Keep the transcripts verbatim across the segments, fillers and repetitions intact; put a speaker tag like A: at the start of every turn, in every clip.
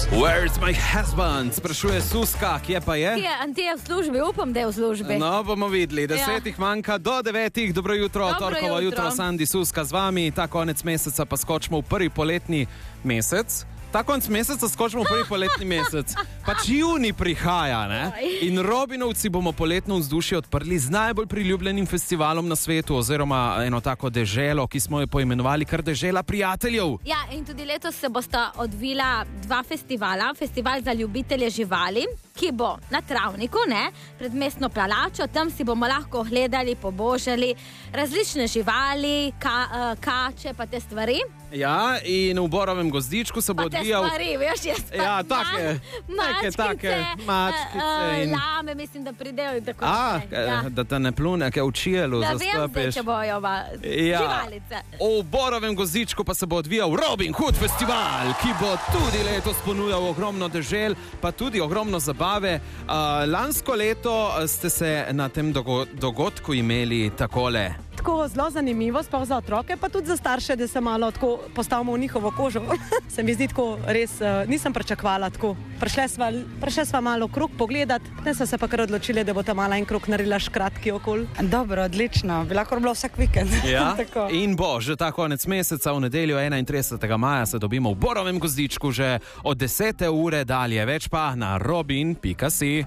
A: Where's my husband? Sprašuje Suska, kje pa je?
B: Kje, Anti je v službi, upam, da je v službi.
A: No, bomo videli. Desetih ja. manjka do devetih. Dobro jutro,
B: Dobro
A: torkovo jutro.
B: jutro.
A: Sandi Suska z vami. Ta konec meseca pa skočimo v prvi poletni mesec. Ta konec meseca skočimo v prvi poletni mesec. Pač juni prihaja, ne? In Robinovci bomo poletno vzdušje odprli z najbolj priljubljenim festivalom na svetu, oziroma eno tako deželo, ki smo jo poimenovali kar dežela prijateljev.
B: Ja, in tudi letos se bosta odvila dva festivala. Festival za ljubitelje živali, ki bo na Travniku, ne, pred mestno palačo. Tam si bomo lahko gledali, pobožali različne živali, ka, kače pa te stvari.
A: Ja, in v Borovem gozdičku se bo
B: Pa te
A: odvijal...
B: stvari, veš, jaz pa
A: Ja, take,
B: mačkice,
A: take, mačkice in...
B: lame, mislim, da pridejo in tako
A: A,
B: naprej. Ja.
A: da te ne plune, kaj v čijelu
B: Da vem, zdaj,
A: zastopiš.
B: če bojo ba,
A: Ja.
B: živalice.
A: V Borovem gozdičku pa se bo odvijal Robin Hood festival, ki bo tudi letos ponujal ogromno dežel, pa tudi ogromno zabave. Uh, lansko leto ste se na tem dogo dogodku imeli takole.
C: Tako zelo zanimivo, sploh za otroke, pa tudi za starše, da se malo tako postavimo v njihovo kožo. Se mi zdi tako res, uh, nisem pričakovala tako. Prišle sva, prišle sva malo krog pogledat, ne sva se pa kar odločili, da bo ta mala en krog naredila škratki okol.
D: Dobro, odlično, bi lahko bilo vsak vikend.
A: Ja,
D: Tako.
A: in bo že ta konec meseca, v nedeljo enaintridesetega maja se dobimo v Borovem gozdičku že od desete ure dalje. Več pa na robin pika si.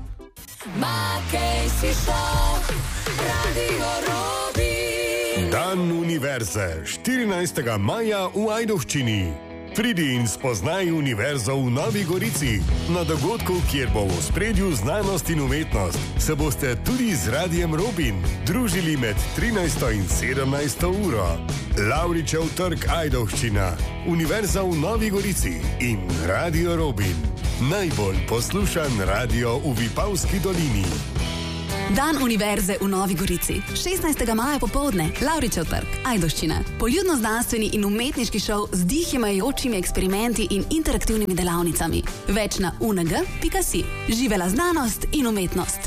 E: Dan univerze, štirinajstega maja v Ajdovščini. Pridi in spoznaj univerzo v Novi Gorici. Na dogodku, kjer bo v ospredju znanost in umetnost, se boste tudi z Radijem Robin družili med trinajsto in sedemnajsto uro. Lavričev trg Ajdovščina, Univerza v Novi Gorici in Radio Robin. Najbolj poslušan radio v Vipavski dolini.
F: Dan univerze v Novi Gorici. šestnajstega maja popoldne, Lavričev trg, Ajdovščina. Poljudno-znanstveni in umetniški šov z dihimajočimi eksperimenti in interaktivnimi delavnicami. Več na u en ge pika si. Živela znanost in umetnost.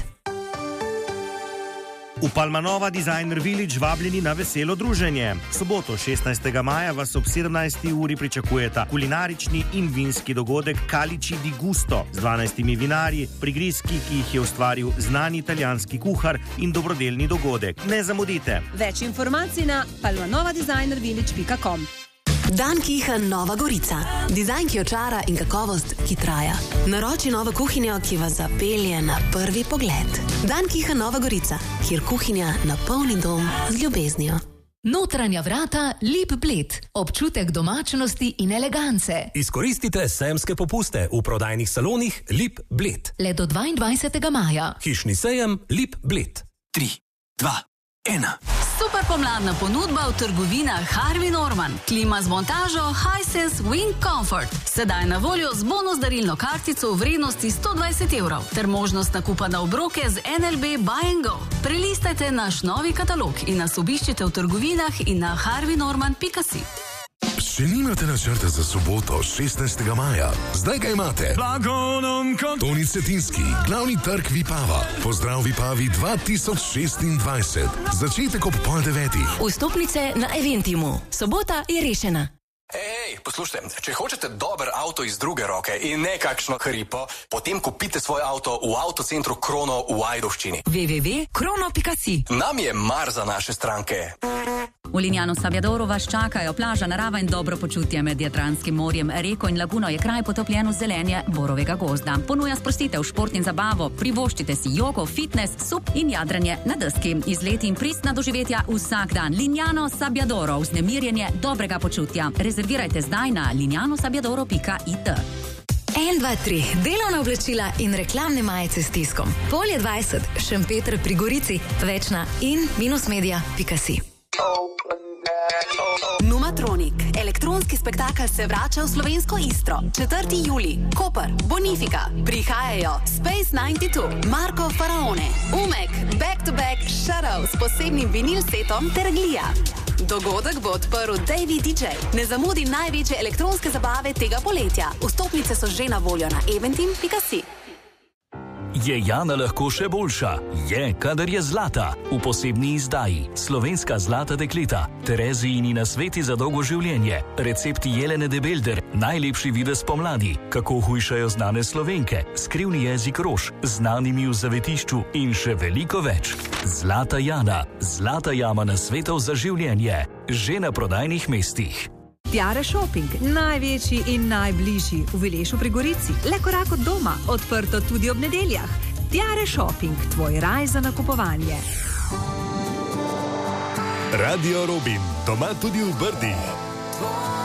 G: V Palmanova Designer Village vabljeni na veselo druženje. Soboto šestnajstega maja vas ob sedemnajsti uri pričakujeta kulinarični in vinski dogodek Calici di Gusto z dvanajstimi vinarji, prigrizki, ki jih je ustvaril znani italijanski kuhar, in dobrodelni dogodek. Ne zamudite.
H: Več informacij na palmanova designer village pika com.
F: Dan Kiha Nova Gorica. Dizajn, ki očara, in kakovost, ki traja. Naroči novo kuhinjo, ki vas zapelje na prvi pogled. Dan Kiha Nova Gorica, kjer kuhinja napolni dom z ljubeznijo.
I: Notranja vrata Lip Bled. Občutek domačnosti in elegance.
J: Izkoristite sejemske popuste v prodajnih salonih Lip Bled.
I: Le do dvaindvajsetega maja.
J: Hišni sejem Lip Bled.
K: Tri, dva, ena.
F: Super pomladna ponudba v trgovinah Harvey Norman. Klima z montažo Hisense Wing Comfort. Sedaj na voljo z bonus darilno kartico v vrednosti sto dvajset evrov ter možnost nakupa na obroke z en el be Buy and Go. Prelistajte naš novi katalog in nas obiščite v trgovinah in na harvey norman pika si.
E: Še nimate načrta za soboto, šestnajstega maja? Zdaj ga imate. Toni Cetinski, glavni trg Vipava. Pozdrav Vipavi dva tisoč šestindvajset. Začetek ob pol devetih.
I: Vstopnice na Eventimu. Sobota je rešena.
K: Ej, poslušajte, če hočete dober avto iz druge roke in ne kakšno hripo, potem kupite svoj avto v avtocentru Krono v Ajdovščini.
I: w w w pika krono pika si.
K: Nam je mar za naše stranke.
L: V Lignano Sabbiadoru vas čakajo plaža, narava in dobro počutje med Jadranskim morjem. Reko in laguno je kraj potopljen v zelenje borovega gozda. Ponuja sprostitev, šport in zabavo, privoščite si jogo, fitness, sup in jadranje na deski. Izleti in pristna doživetja vsak dan. Lignano Sabbiadoro, vznemirjenje dobrega počutja. Rezervirajte zdaj na lignano sabbiadoro pika it.
I: en, dva, tri. Delovna oblačila in reklamne majice s tiskom. Polje dvajset, Šempeter pri Gorici. Več na in minus media pika si.
F: Numatronik. Elektronski spektakel se vrača v slovensko Istro. četrti julij. Koper, Bonifika. Prihajajo Space devetdeset dva, Marko Faraone, Umek, Back to Back, Shadow s posebnim vinil setom ter Glija. Dogodek bo odprl Davey D J. Ne zamudi največje elektronske zabave tega poletja. Vstopnice so že na voljo na eventim pika si.
M: Je Jana lahko še boljša? Je, kadar je zlata. V posebni izdaji Slovenska zlata dekleta, Terezijini nasveti za dolgo življenje, recepti Jelene de Belder, najlepši videz pomladi, kako hujšajo znane Slovenke, skrivni jezik rož, znanimi v zavetišču in še veliko več. Zlata Jana, zlata jama nasvetov za življenje, že na prodajnih mestih.
H: Tiare Shopping, največji in najbližji v Vilešu pri Gorici, le korak od doma, odprto tudi ob nedeljah. Tiare Shopping, tvoj raj za nakupovanje.
E: Radio Robin, doma tudi v Brdih.